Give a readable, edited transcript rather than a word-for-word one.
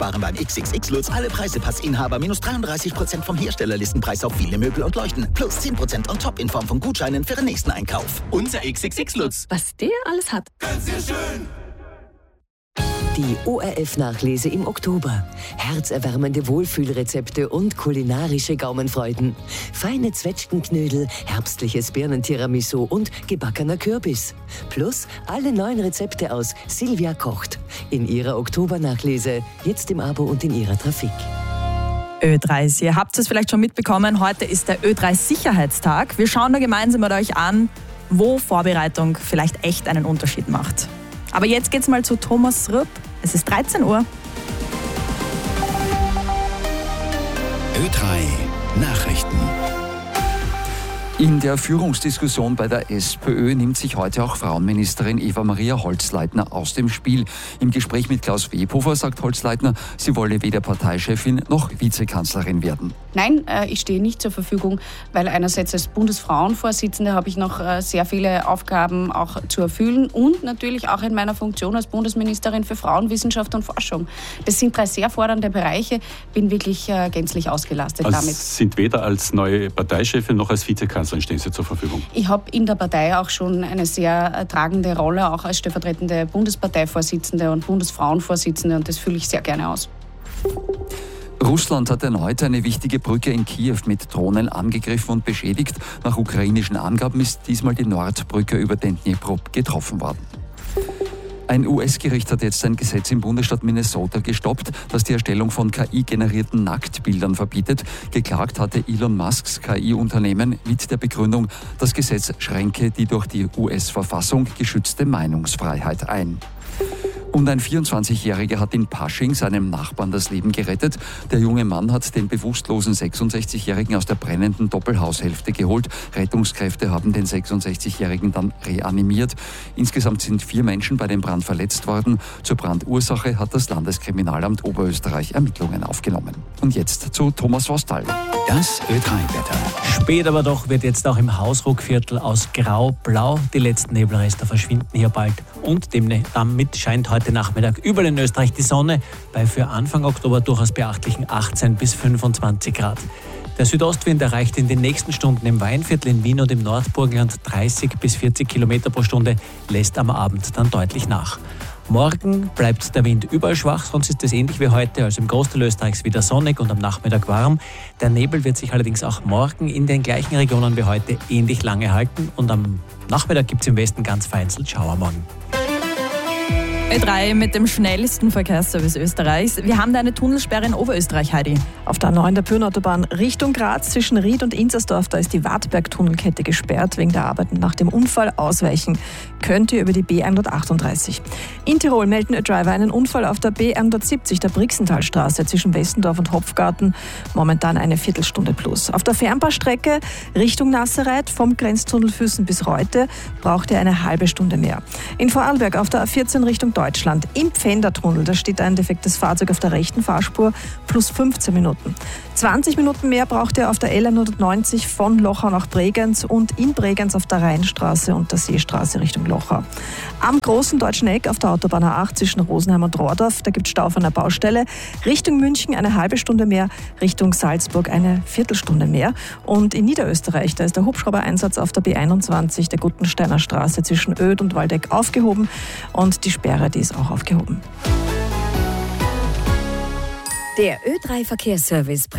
sparen beim XXX-Lutz alle Preisepassinhaber minus 33% vom Herstellerlistenpreis auf viele Möbel und Leuchten. Plus 10% on top in Form von Gutscheinen für den nächsten Einkauf. Unser XXX-Lutz. Was der alles hat. Ganz sehr schön. Die ORF-Nachlese im Oktober. Herzerwärmende Wohlfühlrezepte und kulinarische Gaumenfreuden. Feine Zwetschgenknödel, herbstliches Birnentiramisu und gebackener Kürbis. Plus alle neuen Rezepte aus Silvia kocht. In ihrer Oktober-Nachlese, jetzt im Abo und in ihrer Trafik. Ö3, ihr habt es vielleicht schon mitbekommen, heute ist der Ö3-Sicherheitstag. Wir schauen da gemeinsam mit euch an, wo Vorbereitung vielleicht echt einen Unterschied macht. Aber jetzt geht's mal zu Thomas Rüpp. Es ist 13 Uhr. Ö3 Nachrichten. In der Führungsdiskussion bei der SPÖ nimmt sich heute auch Frauenministerin Eva-Maria Holzleitner aus dem Spiel. Im Gespräch mit Klaus Webhofer sagt Holzleitner, sie wolle weder Parteichefin noch Vizekanzlerin werden. Nein, ich stehe nicht zur Verfügung, weil einerseits als Bundesfrauenvorsitzende habe ich noch sehr viele Aufgaben auch zu erfüllen und natürlich auch in meiner Funktion als Bundesministerin für Frauen, Wissenschaft und Forschung. Das sind 3 sehr fordernde Bereiche, bin wirklich gänzlich ausgelastet damit. Sind weder als neue Parteichefin noch als Vizekanzlerin stehen Sie zur Verfügung? Ich habe in der Partei auch schon eine sehr tragende Rolle, auch als stellvertretende Bundesparteivorsitzende und Bundesfrauenvorsitzende, und das fülle ich sehr gerne aus. Russland hat erneut eine wichtige Brücke in Kiew mit Drohnen angegriffen und beschädigt. Nach ukrainischen Angaben ist diesmal die Nordbrücke über den Dnipro getroffen worden. Ein US-Gericht hat jetzt ein Gesetz im Bundesstaat Minnesota gestoppt, das die Erstellung von KI-generierten Nacktbildern verbietet. Geklagt hatte Elon Musks KI-Unternehmen mit der Begründung, das Gesetz schränke die durch die US-Verfassung geschützte Meinungsfreiheit ein. Und ein 24-Jähriger hat in Pasching seinem Nachbarn das Leben gerettet. Der junge Mann hat den bewusstlosen 66-Jährigen aus der brennenden Doppelhaushälfte geholt. Rettungskräfte haben den 66-Jährigen dann reanimiert. Insgesamt sind 4 Menschen bei dem Brand verletzt worden. Zur Brandursache hat das Landeskriminalamt Oberösterreich Ermittlungen aufgenommen. Und jetzt zu Thomas Vostal. Das Ö3-Wetter. Spät aber doch wird jetzt auch im Hausruckviertel aus Grau-Blau. Die letzten Nebelreste verschwinden hier bald. Und damit scheint heute Nachmittag überall in Österreich die Sonne bei für Anfang Oktober durchaus beachtlichen 18 bis 25 Grad. Der Südostwind erreicht in den nächsten Stunden im Weinviertel in Wien und im Nordburgenland 30 bis 40 Kilometer pro Stunde, lässt am Abend dann deutlich nach. Morgen bleibt der Wind überall schwach, sonst ist es ähnlich wie heute, also im Großteil Österreichs wieder sonnig und am Nachmittag warm. Der Nebel wird sich allerdings auch morgen in den gleichen Regionen wie heute ähnlich lange halten und am Nachmittag gibt es im Westen ganz vereinzelt Schauermorgen. Ö3 mit dem schnellsten Verkehrsservice Österreichs. Wir haben da eine Tunnelsperre in Oberösterreich, Heidi. Auf der A9 der Pyrnenautobahn Richtung Graz zwischen Ried und Inzersdorf, da ist die Wartberg-Tunnelkette gesperrt wegen der Arbeiten. Nach dem Unfall ausweichen könnt ihr über die B138. In Tirol melden Ö-Driver einen Unfall auf der B170, der Brixenthalstraße zwischen Westendorf und Hopfgarten. Momentan eine Viertelstunde plus. Auf der Fernbahnstrecke Richtung Nassereit vom Grenztunnel Füssen bis Reute braucht ihr eine halbe Stunde mehr. In Vorarlberg auf der A14 Richtung Deutschland im Pfändertunnel, da steht ein defektes Fahrzeug auf der rechten Fahrspur, plus 15 Minuten. 20 Minuten mehr braucht ihr auf der L190 von Lochau nach Bregenz und in Bregenz auf der Rheinstraße und der Seestraße Richtung Lochau. Am großen Deutschen Eck auf der Autobahn A8 zwischen Rosenheim und Rohrdorf, da gibt es Stau auf einer Baustelle. Richtung München eine halbe Stunde mehr, Richtung Salzburg eine Viertelstunde mehr. Und in Niederösterreich, da ist der Hubschrauber-Einsatz auf der B21 der Guttensteiner Straße zwischen Oed und Waldeck aufgehoben und die Sperre, die ist auch aufgehoben. Der Ö3 Verkehrsservice